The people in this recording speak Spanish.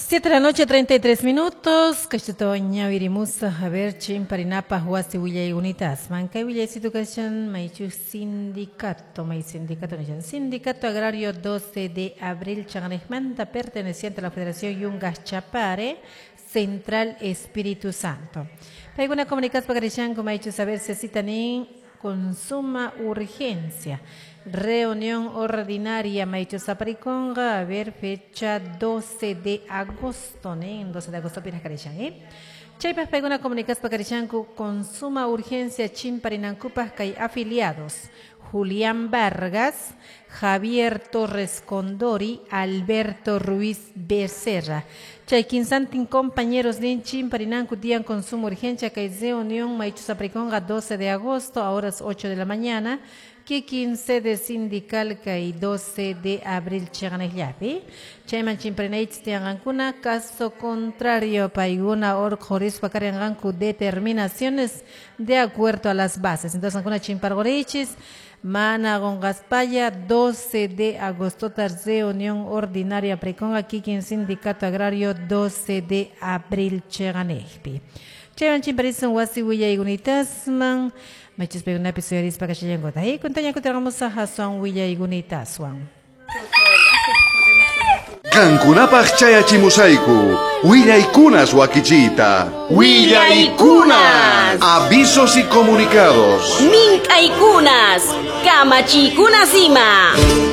7 de la noche, 33 minutos. Kashtoña virimusa a ver chimparinapa huasi willay unitas. Manca willay situación maichu sindicato, sindicato agrario 12 de abril changanejmanta perteneciente a la Federación Yungas Chapare, Central Espíritu Santo. Hay una comunicación para que con maichu saber si citan en consuma urgencia. Reunión ordinaria Maicho Zapariconga, a ver, fecha 12 de agosto, ¿eh? En 12 de agosto, piras carechan, Chaypas pega una comunicación para carechan con suma urgencia chimparinancupaz que hay afiliados. Julián Vargas, Javier Torres Condori, Alberto Ruiz Becerra. Chayquinsantin compañeros de Chimparinancu dían consumo urgencia que es de Unión Maicho Zapariconga 12 de agosto a horas 8 de la mañana. Que 15 de sindical que hay 12 de abril cheganejapi. Chayman chimprenait tiangancuna caso contrario paiguna or joris pakaranganku determinaciones de acuerdo a las bases. Entonces alguna chimpargorichis mana gongaspaya 12 de agosto tarde unión ordinaria precon aquí en sindicato agrario 12 de abril cheganejapi. Chayman chimparison wasi wiya igunitasman. Machis pega una episodio para que lleguen gota. Cuéntanos que tenemos a Hassan Willa y Gunita Swan. Cancunapas chaya chimusaiku. Willa y Kunas wakichita. Willa y Kunas. Avisos y comunicados. Minca y Kunas. Kamachi Kunasima.